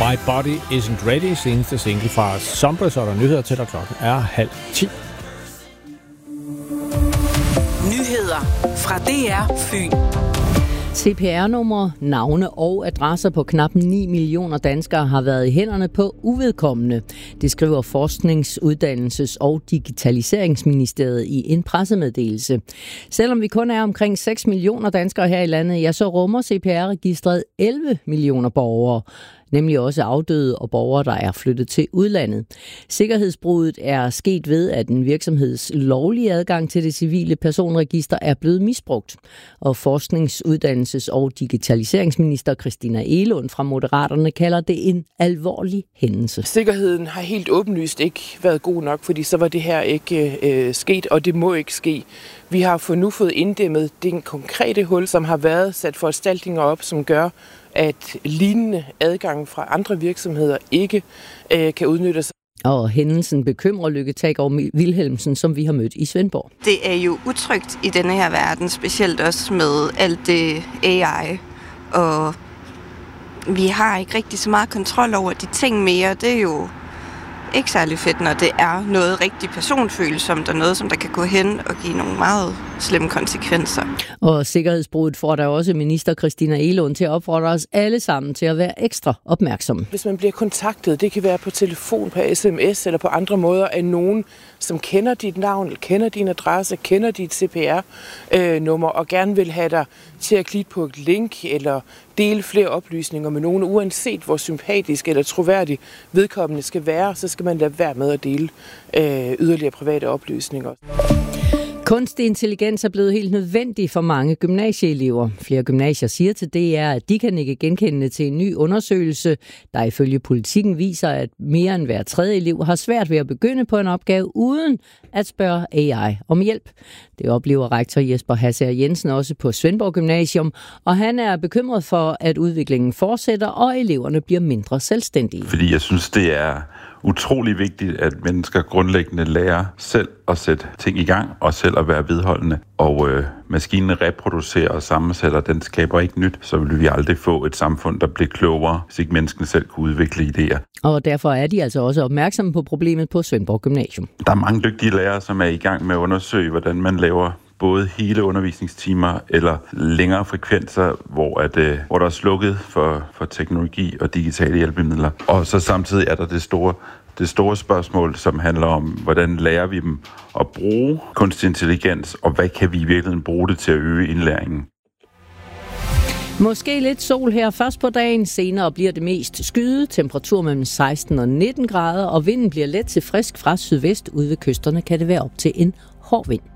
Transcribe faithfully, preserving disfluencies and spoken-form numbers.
My Body Isn't Ready, seneste single fra Zombre, så er der nyheder til, og klokken er halv ti. Nyheder fra D R Fyn. C P R-numre, navne og adresser på knap ni millioner danskere har været i hænderne på uvedkommende. Det skriver Forsknings-, Uddannelses- og Digitaliseringsministeriet i en pressemeddelelse. Selvom vi kun er omkring seks millioner danskere her i landet, ja, så rummer C P R-registret elleve millioner borgere. Nemlig også afdøde og borgere, der er flyttet til udlandet. Sikkerhedsbruddet er sket ved, at en virksomheds lovlige adgang til det civile personregister er blevet misbrugt. Og Forsknings-, Uddannelses- og Digitaliseringsminister Christina Egelund fra Moderaterne kalder det en alvorlig hændelse. Sikkerheden har helt åbenlyst ikke været god nok, fordi så var det her ikke øh, sket, og det må ikke ske. Vi har for nu fået inddæmmet den konkrete hul, som har været sat foranstaltninger op, som gør, at lignende adgang fra andre virksomheder ikke øh, kan udnyttes. Og hændelsen bekymrer Lykke Tager Vilhelmsen, som vi har mødt i Svendborg. Det er jo utrygt i denne her verden, specielt også med alt det A I, og vi har ikke rigtig så meget kontrol over de ting mere. Det er jo ikke særlig fedt, når det er noget rigtig personfølsomt og noget, som der kan gå hen og give nogle meget slemme konsekvenser. Og sikkerhedsbruddet får der også minister Christina Egelund til at opfordre os alle sammen til at være ekstra opmærksomme. Hvis man bliver kontaktet, det kan være på telefon, på sms eller på andre måder af nogen, som kender dit navn, kender din adresse, kender dit C P R-nummer og gerne vil have dig til at klikke på et link eller dele flere oplysninger med nogen, uanset hvor sympatisk eller troværdig vedkommende skal være, så skal man lade være med at dele øh, yderligere private oplysninger. Kunstig intelligens er blevet helt nødvendig for mange gymnasieelever. Flere gymnasier siger til D R, at de kan ikke genkende til en ny undersøgelse, der ifølge Politikken viser, at mere end hver tredje elev har svært ved at begynde på en opgave uden at spørge A I om hjælp. Det oplever rektor Jesper Hasser Jensen også på Svendborg Gymnasium, og han er bekymret for, at udviklingen fortsætter, og eleverne bliver mindre selvstændige. Fordi jeg synes, det er utrolig vigtigt, at mennesker grundlæggende lærer selv at sætte ting i gang, og selv at være vedholdende. Og øh, maskinen reproducerer og sammensætter, den skaber ikke nyt, så vil vi aldrig få et samfund, der bliver klogere, hvis ikke menneskene selv kunne udvikle idéer. Og derfor er de altså også opmærksomme på problemet på Svendborg Gymnasium. Der er mange dygtige lærere, som er i gang med at undersøge, hvordan man laver både hele undervisningstimer eller længere frekvenser, hvor, at, øh, hvor der er slukket for, for teknologi og digitale hjælpemidler. Og så samtidig er der det store, det store spørgsmål, som handler om, hvordan lærer vi dem at bruge kunstig intelligens, og hvad kan vi i virkeligheden bruge det til at øge indlæringen. Måske lidt sol her først på dagen, senere bliver det mest skyet, temperatur mellem seksten og nitten grader, og vinden bliver let til frisk fra sydvest. Ude ved kysterne kan det være op til en hård vind.